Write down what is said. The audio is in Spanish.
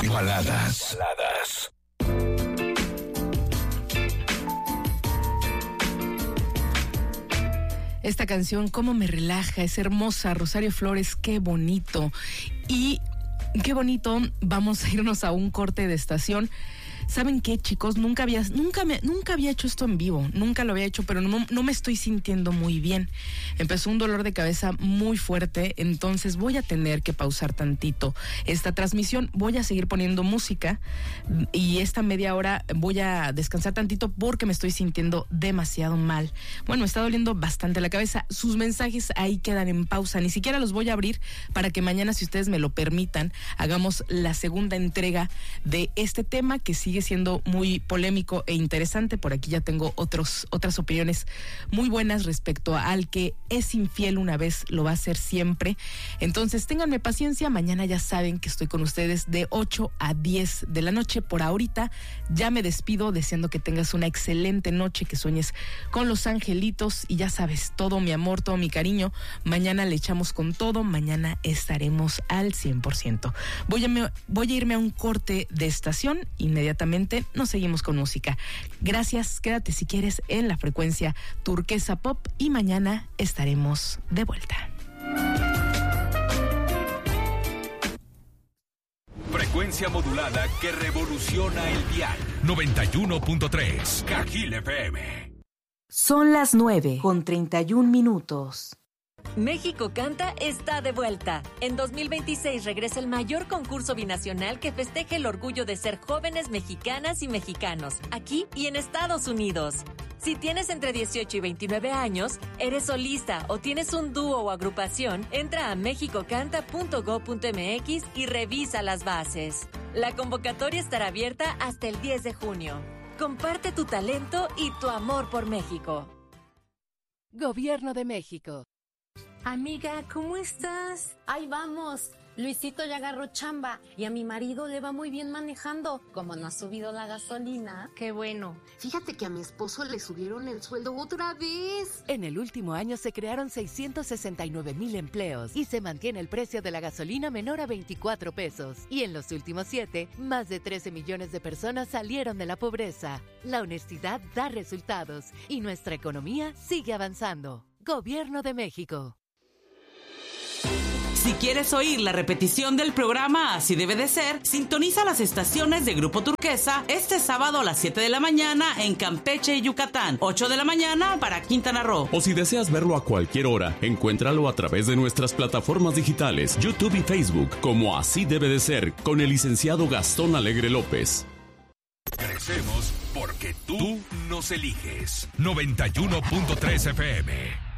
Baladas. Esta canción, cómo me relaja, es hermosa. Rosario Flores, qué bonito. Y qué bonito, vamos a irnos a un corte de estación. ¿Saben qué, chicos? Nunca había hecho esto en vivo, nunca lo había hecho, pero no me estoy sintiendo muy bien. Empezó un dolor de cabeza muy fuerte, entonces voy a tener que pausar tantito esta transmisión. Voy a seguir poniendo música y esta media hora voy a descansar tantito porque me estoy sintiendo demasiado mal. Bueno, me está doliendo bastante la cabeza. Sus mensajes ahí quedan en pausa, ni siquiera los voy a abrir para que mañana, si ustedes me lo permitan, hagamos la segunda entrega de este tema que sigue siendo muy polémico e interesante. Por aquí ya tengo otras opiniones muy buenas respecto al que es infiel una vez, lo va a hacer siempre. Entonces ténganme paciencia, mañana ya saben que estoy con ustedes de 8 a 10 de la noche. Por ahorita ya me despido deseando que tengas una excelente noche, que sueñes con los angelitos y ya sabes, todo mi amor, todo mi cariño. Mañana le echamos con todo, mañana estaremos al 100%. Voy a irme a un corte de estación. Inmediatamente nos seguimos con música. Gracias, quédate si quieres en la frecuencia Turquesa Pop y mañana estaremos de vuelta. Frecuencia modulada que revoluciona el dial. 91.3 Cajil FM. Son las 9:31. México Canta está de vuelta. En 2026 regresa el mayor concurso binacional que festeje el orgullo de ser jóvenes mexicanas y mexicanos, aquí y en Estados Unidos. Si tienes entre 18 y 29 años, eres solista o tienes un dúo o agrupación, entra a mexicocanta.go.mx y revisa las bases. La convocatoria estará abierta hasta el 10 de junio. Comparte tu talento y tu amor por México. Gobierno de México. Amiga, ¿cómo estás? Ahí vamos. Luisito ya agarró chamba y a mi marido le va muy bien manejando. Como no ha subido la gasolina. Qué bueno. Fíjate que a mi esposo le subieron el sueldo otra vez. En el último año se crearon 669,000 empleos y se mantiene el precio de la gasolina menor a 24 pesos. Y en los últimos 7, más de 13 millones de personas salieron de la pobreza. La honestidad da resultados y nuestra economía sigue avanzando. Gobierno de México. Si quieres oír la repetición del programa Así Debe de Ser, sintoniza las estaciones de Grupo Turquesa este sábado a las 7 de la mañana en Campeche y Yucatán, 8 de la mañana para Quintana Roo. O si deseas verlo a cualquier hora, encuéntralo a través de nuestras plataformas digitales, YouTube y Facebook, como Así Debe de Ser, con el licenciado Gastón Alegre López. Crecemos porque tú nos eliges. 91.3 FM.